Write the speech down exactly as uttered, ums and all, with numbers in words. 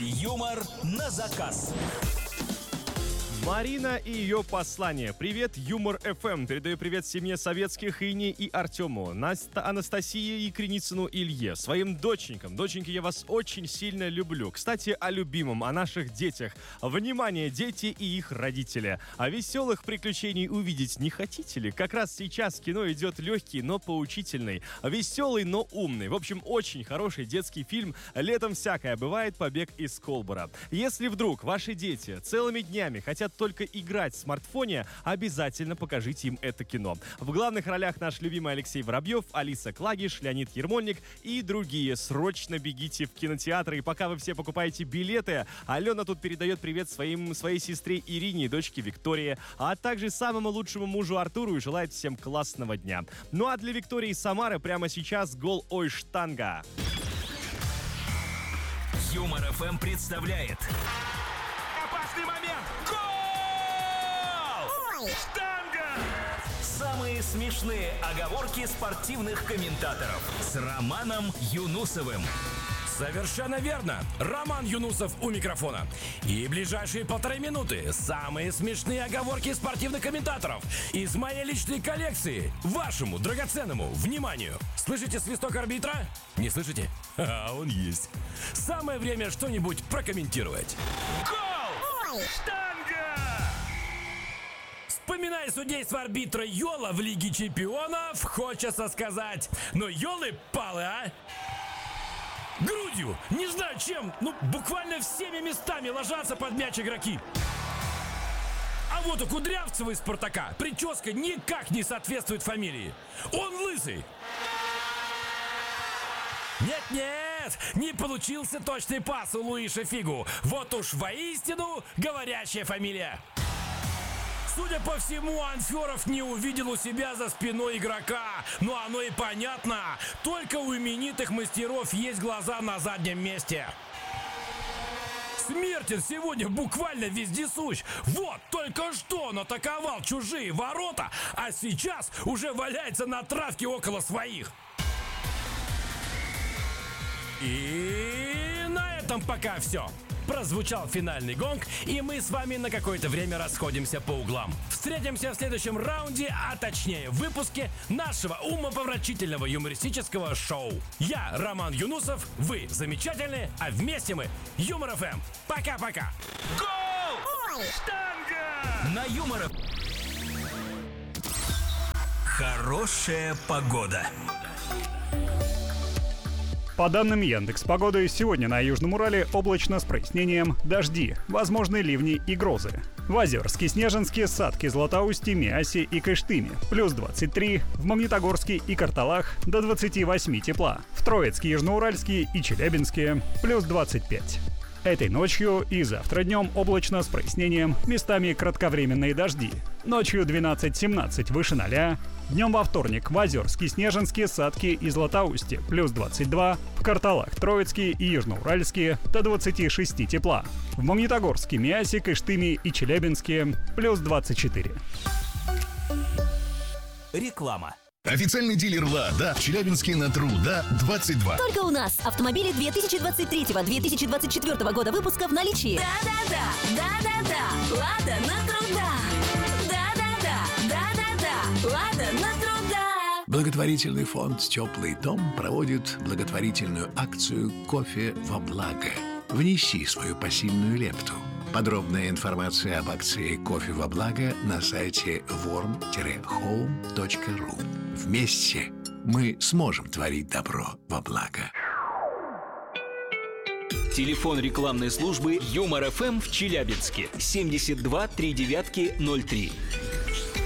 Юмор на заказ. Марина и ее послание. Привет, Юмор эф эм. Передаю привет семье Советских, Ине и Артему, Наста, Анастасии и Креницыну Илье, своим доченькам. Доченьки, я вас очень сильно люблю. Кстати, о любимом, о наших детях. Внимание, дети и их родители. А веселых приключений увидеть не хотите ли? Как раз сейчас кино идет легкий, но поучительный. Веселый, но умный. В общем, очень хороший детский фильм. Летом всякое бывает. Побег из Колбора. Если вдруг ваши дети целыми днями хотят только играть в смартфоне, обязательно покажите им это кино. В главных ролях наш любимый Алексей Воробьев, Алиса Клагиш, Леонид Ермольник и другие. Срочно бегите в кинотеатры. И пока вы все покупаете билеты, Алена тут передает привет своим, своей сестре Ирине и дочке Виктории, а также самому лучшему мужу Артуру и желает всем классного дня. Ну а для Виктории и Самары прямо сейчас гол «Ой, штанга». Юмор эф эм представляет опасный момент. Гол! Штанга! Самые смешные оговорки спортивных комментаторов с Романом Юнусовым. Совершенно верно. Роман Юнусов у микрофона. И ближайшие полторы минуты самые смешные оговорки спортивных комментаторов из моей личной коллекции. Вашему драгоценному вниманию. Слышите свисток арбитра? Не слышите? А он есть. Самое время что-нибудь прокомментировать. Гол! Штанга! Вспоминая судейство арбитра Йола в Лиге Чемпионов, хочется сказать: ну ёлы-палы, а! Грудью, не знаю чем, ну буквально всеми местами ложатся под мяч игроки. А вот у Кудрявцева из «Спартака» прическа никак не соответствует фамилии. Он лысый. Нет-нет, не получился точный пас у Луиша Фигу. Вот уж воистину говорящая фамилия. Судя по всему, Анферов не увидел у себя за спиной игрока. Ну оно и понятно. Только у именитых мастеров есть глаза на заднем месте. Смертин сегодня буквально вездесущ. Вот, только что он атаковал чужие ворота, а сейчас уже валяется на травке около своих. И на этом пока все. Прозвучал финальный гонг, и мы с вами на какое-то время расходимся по углам. Встретимся в следующем раунде, а точнее в выпуске нашего умопомрачительного юмористического шоу. Я Роман Юнусов, вы замечательные, а вместе мы Юмор эф эм. Пока-пока. Гол! Штанга! На Юмор эф эм. Хорошая погода. По данным Яндекс.Погоды, сегодня на Южном Урале облачно с прояснением, дожди, возможны ливни и грозы. В Озерске, Снежинске, Сатке, Златоусте, Миасе и Кыштыме плюс двадцать три, в Магнитогорске и Карталах до двадцати восьми тепла, в Троицке, Южноуральске и Челябинске плюс двадцать пять. Этой ночью и завтра днем облачно с прояснением, местами кратковременные дожди. Ночью двенадцать-семнадцать выше ноля. Днем во вторник в Озерске, Снежинске, Сатке и Златоусте плюс двадцать два, в Карталах, Троицке и Южноуральске до двадцати шести тепла. В Магнитогорске, Миасе, Кыштыме и Челябинске плюс двадцать четыре. Реклама. Официальный дилер «Лада» в Челябинске на Труда двадцать два. Только у нас автомобили две тысячи двадцать третьего - две тысячи двадцать четвёртого года выпуска в наличии. Да-да-да, да-да-да, «Лада» на Труда. Да-да-да, да-да-да, «Лада» на Труда. Благотворительный фонд «Теплый дом» проводит благотворительную акцию «Кофе во благо». Внеси свою посильную лепту. Подробная информация об акции «Кофе во благо» на сайте ворм точка хоум точка ру. Вместе мы сможем творить добро во благо. Телефон рекламной службы Юмор эф эм в Челябинске семьдесят два три девятки ноль три.